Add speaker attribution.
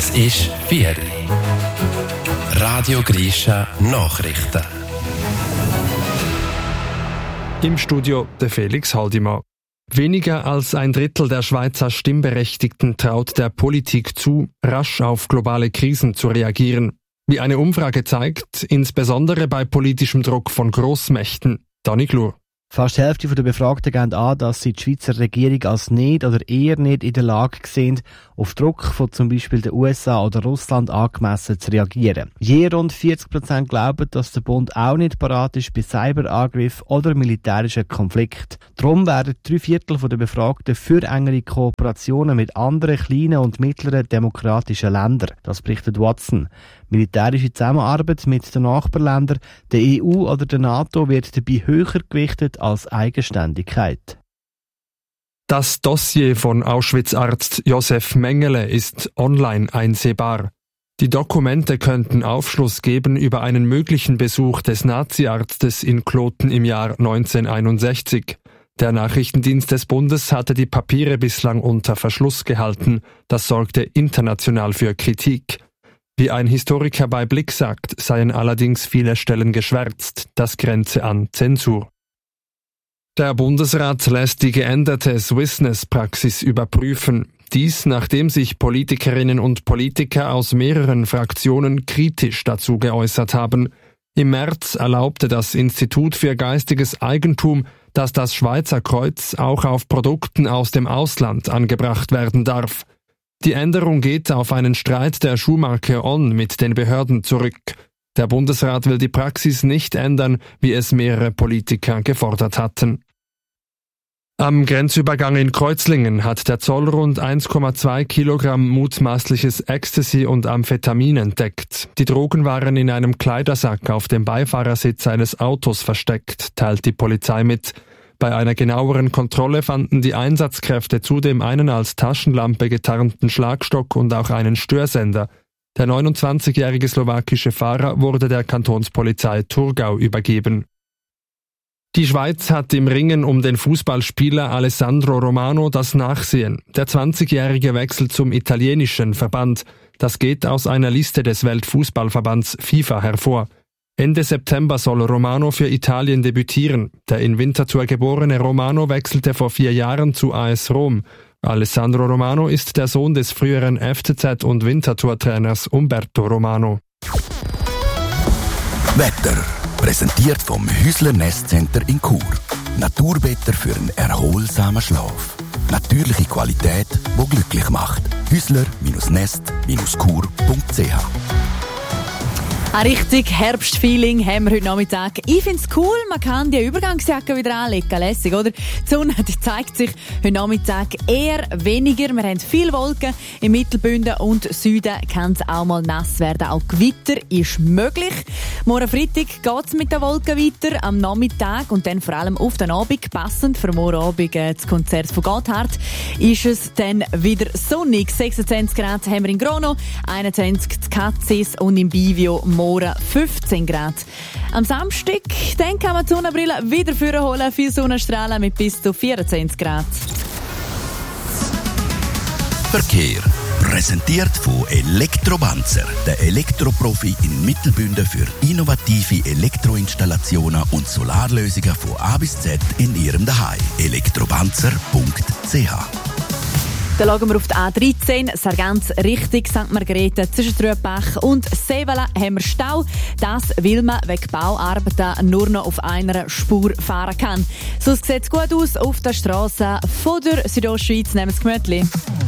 Speaker 1: Es ist 4 Uhr. Radio Grisha Nachrichten.
Speaker 2: Im Studio der Felix Haldimann. Weniger als ein Drittel der Schweizer Stimmberechtigten traut der Politik zu, rasch auf globale Krisen zu reagieren. Wie eine Umfrage zeigt, insbesondere bei politischem Druck von Grossmächten. Dani Glur.
Speaker 3: Fast die Hälfte der Befragten geben an, dass sie die Schweizer Regierung als nicht oder eher nicht in der Lage sehen, auf Druck von zum Beispiel den USA oder Russland angemessen zu reagieren. Je rund 40% glauben, dass der Bund auch nicht parat ist bei Cyberangriffen oder militärischen Konflikten. Darum werden 3/4 der Befragten für engere Kooperationen mit anderen kleinen und mittleren demokratischen Ländern. Das berichtet Watson. Militärische Zusammenarbeit mit den Nachbarländern, der EU oder der NATO wird dabei höher gewichtet als Eigenständigkeit.
Speaker 2: Das Dossier von Auschwitz-Arzt Josef Mengele ist online einsehbar. Die Dokumente könnten Aufschluss geben über einen möglichen Besuch des Nazi-Arztes in Kloten im Jahr 1961. Der Nachrichtendienst des Bundes hatte die Papiere bislang unter Verschluss gehalten. Das sorgte international für Kritik. Wie ein Historiker bei Blick sagt, seien allerdings viele Stellen geschwärzt. Das grenze an Zensur. Der Bundesrat lässt die geänderte Swissness-Praxis überprüfen. Dies, nachdem sich Politikerinnen und Politiker aus mehreren Fraktionen kritisch dazu geäußert haben. Im März erlaubte das Institut für geistiges Eigentum, dass das Schweizer Kreuz auch auf Produkten aus dem Ausland angebracht werden darf. Die Änderung geht auf einen Streit der Schuhmarke On mit den Behörden zurück. Der Bundesrat will die Praxis nicht ändern, wie es mehrere Politiker gefordert hatten. Am Grenzübergang in Kreuzlingen hat der Zoll rund 1,2 Kilogramm mutmaßliches Ecstasy und Amphetamin entdeckt. Die Drogen waren in einem Kleidersack auf dem Beifahrersitz eines Autos versteckt, teilt die Polizei mit. Bei einer genaueren Kontrolle fanden die Einsatzkräfte zudem einen als Taschenlampe getarnten Schlagstock und auch einen Störsender. Der 29-jährige slowakische Fahrer wurde der Kantonspolizei Thurgau übergeben. Die Schweiz hat im Ringen um den Fußballspieler Alessandro Romano das Nachsehen. Der 20-jährige wechselt zum italienischen Verband. Das geht aus einer Liste des Weltfußballverbands FIFA hervor. Ende September soll Romano für Italien debütieren. Der in Winterthur geborene Romano wechselte vor 4 Jahren zu AS Rom. Alessandro Romano ist der Sohn des früheren FCZ- und Winterthur-Trainers Umberto Romano.
Speaker 4: Wetter. Präsentiert vom Häusler Nestcenter in Chur. Naturwetter für einen erholsamen Schlaf. Natürliche Qualität, die glücklich macht. Häusler-nest-chur.ch.
Speaker 5: Ein richtig Herbstfeeling haben wir heute Nachmittag. Ich finde es cool, man kann die Übergangsjacke wieder anlegen. Lässig, oder? Die Sonne die zeigt sich heute Nachmittag eher weniger. Wir haben viele Wolken. Im Mittelbünden und Süden kann es auch mal nass werden. Auch Gewitter ist möglich. Morgen Freitag geht es mit den Wolken weiter. Am Nachmittag und dann vor allem auf den Abend, passend für morgen Abend das Konzert von Gotthard, ist es dann wieder sonnig. 26 Grad haben wir in Grono, 21 in Katzis und in Bivio morgen 15 Grad. Am Samstag dann kann man die Sonnenbrille wieder vorholen. Viel Sonnenstrahlen mit bis zu 24 Grad.
Speaker 4: Verkehr. Präsentiert von Elektrobanzer, der Elektroprofi in Mittelbünden für innovative Elektroinstallationen und Solarlösungen von A bis Z in Ihrem Zuhause. Elektrobanzer.ch.
Speaker 5: Dann schauen wir auf die A13, Sargans Richtung St. Margrethe zwischen Trübach und Seewala haben wir Stau. Das, weil man wegen Bauarbeiten nur noch auf einer Spur fahren kann. Sonst sieht es gut aus auf der Straße von der Südostschweiz. Nehmen Sie gemütlich.